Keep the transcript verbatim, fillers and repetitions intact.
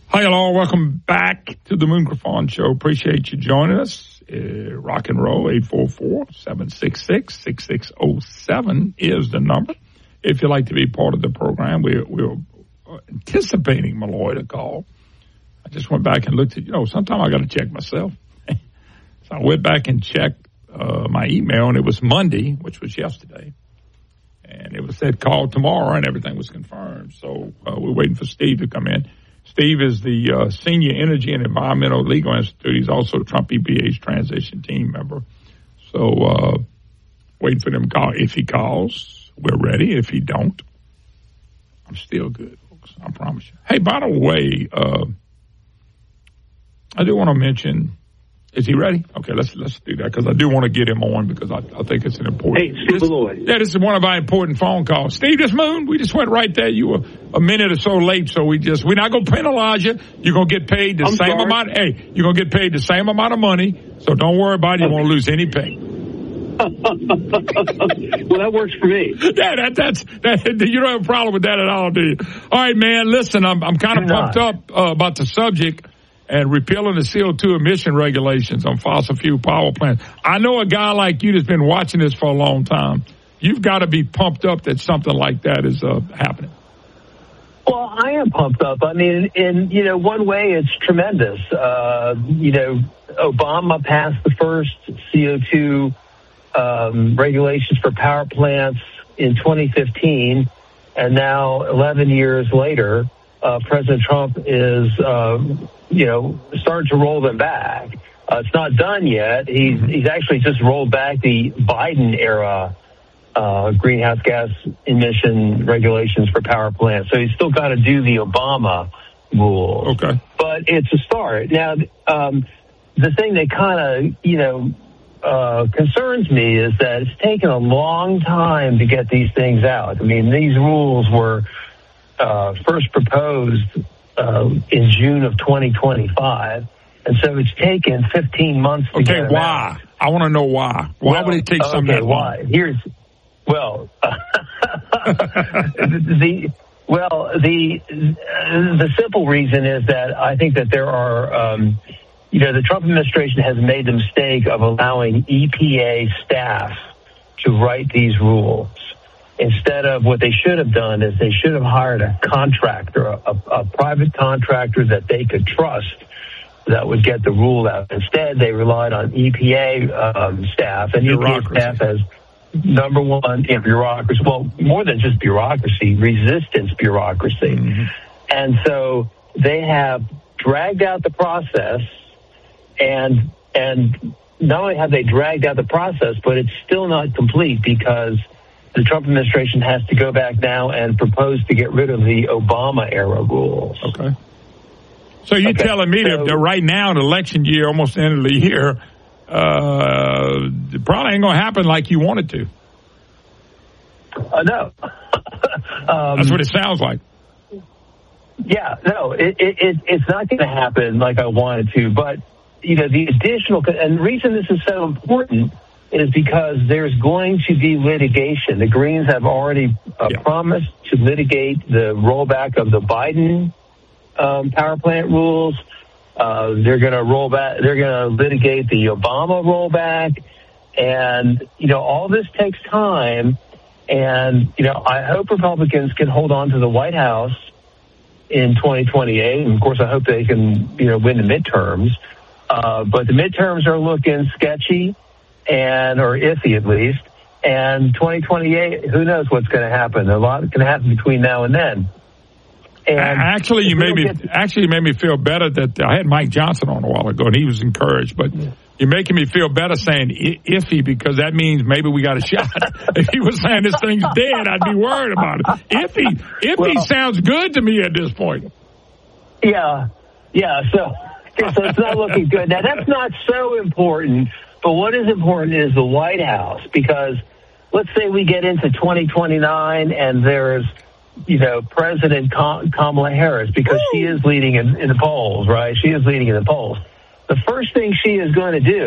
Hi, hello. Welcome back to the Moon Griffon Show. Appreciate you joining us. Uh, rock and roll, eight four four, seven six six, six six zero seven is the number. If you'd like to be part of the program, we're, we're anticipating Malloy to call. I just went back and looked at, you know, sometimes I got to check myself. So I went back and checked uh, my email, and it was Monday, which was yesterday. And it was said call tomorrow, and everything was confirmed. So uh, we're waiting for Steve to come in. Steve is the uh, Senior Energy and Environmental Legal Institute. He's also Trump E P A's transition team member. So uh, waiting for them to call. If he calls, we're ready. If he don't, I'm still good, folks. I promise you. Hey, by the way, uh, I do want to mention, is he ready? Okay, let's let's do that because I do want to get him on because I, I think it's an important. Hey, Steve Malloy. Yeah, this is one of our important phone calls. Steve, this Moon, we just went right there. You were a minute or so late, so we just, we're not going to penalize you. You're going to get paid the I'm same sorry. amount. Hey, you're going to get paid the same amount of money, so don't worry about it. You Okay. won't lose any pay. Well, that works for me. Yeah, that, that's, that, you don't have a problem with that at all, do you? All right, man, listen, I'm, I'm kind of Do pumped not. up uh, about the subject and repealing the C O two emission regulations on fossil fuel power plants. I know a guy like you that's been watching this for a long time. You've got to be pumped up that something like that is uh, happening. Well, I am pumped up. I mean, in, you know, one way it's tremendous. Uh, you know, Obama passed the first C O two um, regulations for power plants in twenty fifteen, and now eleven years later, uh, President Trump is, uh, you know, starting to roll them back. Uh, it's not done yet. He's, he's actually just rolled back the Biden era uh, greenhouse gas emission regulations for power plants. So he's still got to do the Obama rules. Okay. But it's a start. Now, um, the thing that kind of, you know, uh, concerns me is that it's taken a long time to get these things out. I mean, these rules were uh, first proposed uh, in June of twenty twenty-five. And so it's taken fifteen months to Okay, get them why? out. I want to know why. Why Well, would it take something okay, that why? long? Here's, well, the, well, the, the simple reason is that I think that there are, um, you know, the Trump administration has made the mistake of allowing E P A staff to write these rules. Instead of what they should have done is they should have hired a contractor, a, a private contractor that they could trust that would get the rule out. Instead, they relied on E P A um, staff, and E P A staff has number one in bureaucracy. Well, more than just bureaucracy, resistance bureaucracy. Mm-hmm. And so they have dragged out the process, and and not only have they dragged out the process, but it's still not complete because the Trump administration has to go back now and propose to get rid of the Obama era rules. Okay. So you're Okay, telling me so, that right now, in election year, almost the end of the year, uh, it probably ain't going to happen like you want it to. Uh, no. um, That's what it sounds like. Yeah, no, it, it, it, it's not going to happen like I wanted to. But, you know, the additional, and the reason this is so important is because there's going to be litigation. The Greens have already uh, Yeah. promised to litigate the rollback of the Biden um, power plant rules. Uh, they're going to roll back. They're going to litigate the Obama rollback, and you know all this takes time. And you know I hope Republicans can hold on to the White House in twenty twenty-eight. And of course, I hope they can you know win the midterms. Uh, but the midterms are looking sketchy and or iffy at least. And twenty twenty-eight, who knows what's going to happen? A lot can happen between now and then. And actually, you made me get, actually you made me feel better that I had Mike Johnson on a while ago, and he was encouraged. But yeah. You're making me feel better saying iffy because that means maybe we got a shot. If he was saying this thing's dead, I'd be worried about it. Iffy, iffy well, sounds good to me at this point. Yeah, yeah. So, so it's not looking good. Now that's not so important. But what is important is the White House, because let's say we get into twenty twenty-nine and there's, you know, President Kamala Harris, because Woo! she is leading in, in the polls, right? She is leading in the polls. The first thing she is going to do